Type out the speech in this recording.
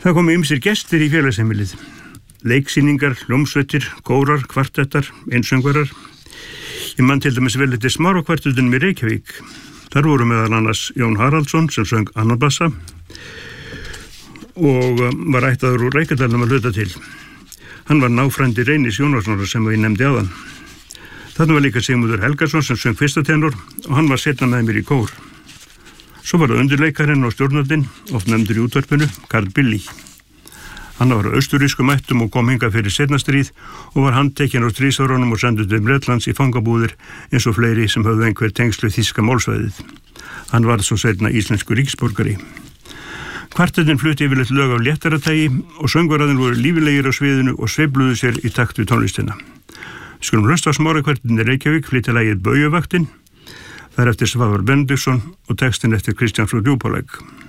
Það komu ýmsir gestir í félagsheimilið. Leiksýningar, hljómsveitir, kórar, kvartettar, einsöngvarar. Ég man til dæmis vel eftir Smárokvartettunum í Reykjavík. Þar voru meðal annars Jón Haraldsson sem söng annabassa og var ættaður úr Reykjadalnum að hluta til. Hann var náfrændi Reynis Jónassonar sem ég nefndi áðan. Þarna var líka Sigmundur Helgason sem söng fyrsta tenor og hann var seinna með mér í kór. Svo var það undirleikarinn og stjórnandinn, oft nefndur í útvarpinu, Karl Billy. Hann var á austurískum ættum og kom hingað fyrir seinna stríð og var handtekinn á stríðsárunum og sendur til Bretlands í fangabúðir eins og fleiri sem höfðu einhver tengslu þýska málsvæðið. Hann varð svo seinna íslensku ríkisborgari. Kvartettin flutti yfirleitt lög af léttara tagi og söngvararnir voru lífilegir á sviðinu og sveifluðu sér í takt við tónlistina. Við skulum hlusta á Smárokvartettin í Reykjavík, flytja lagið Baujuvaktin. Það eftir Svavar Benediktsson og textin eftir Kristján frá Djúpalæk.